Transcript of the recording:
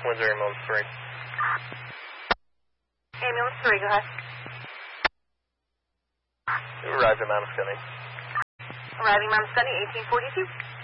Windsor Ambulance 3. Ambulance 3, go ahead. Arrived at Mount Scunny. Arriving Mount Scunny, 1842.